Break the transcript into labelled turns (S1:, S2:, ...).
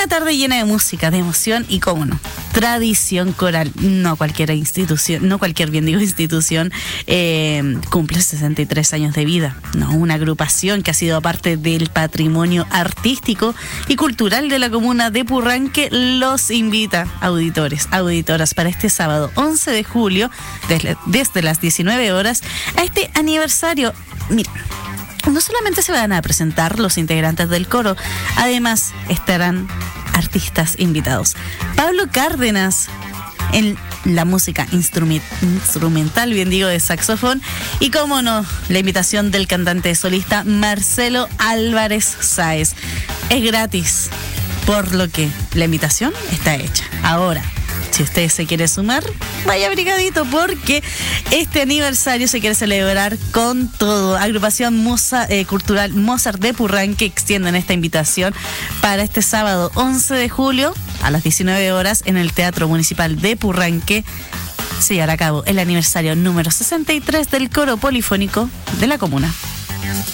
S1: Una tarde llena de música, de emoción y, cómo no, tradición coral. No cualquier institución, cumple 63 años de vida. No, una agrupación que ha sido parte del patrimonio artístico y cultural de la comuna de Purranque los invita, auditoras, para este sábado 11 de julio, desde las 19 horas, a este aniversario. Mira, no solamente se van a presentar los integrantes del coro, además estarán artistas invitados. Pablo Cárdenas en la música instrumental, bien digo, de saxofón, y cómo no, la invitación del cantante solista Marcelo Álvarez Sáez. Es gratis, por lo que la invitación está hecha. Ahora, si usted se quiere sumar, vaya brigadito, porque este aniversario se quiere celebrar con todo. Agrupación Cultural Mozart de Purranque extienden esta invitación para este sábado 11 de julio a las 19 horas en el Teatro Municipal de Purranque. Se llevará a cabo el aniversario número 63 del Coro Polifónico de la comuna.